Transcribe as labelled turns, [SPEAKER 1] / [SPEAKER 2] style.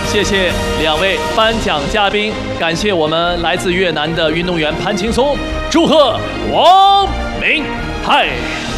[SPEAKER 1] 谢谢2位颁奖嘉宾，感谢我们来自越南的运动员潘青松，祝贺王明泰。